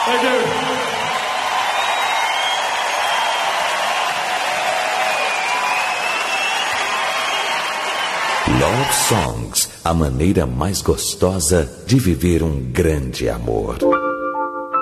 Thank you. Love Songs, a maneira mais gostosa de viver um grande amor.